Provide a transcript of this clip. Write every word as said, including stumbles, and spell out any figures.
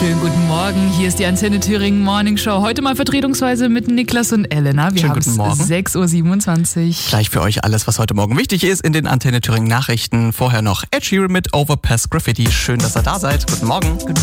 Schönen guten Morgen, hier ist die Antenne Thüringen Morning Show. Heute mal vertretungsweise mit Niklas und Elena. Wir haben es sechs Uhr siebenundzwanzig. Gleich für euch alles, was heute Morgen wichtig ist in den Antenne Thüringen Nachrichten. Vorher noch Ed Sheeran mit Overpass Graffiti. Schön, dass ihr da seid. Guten Morgen. Guten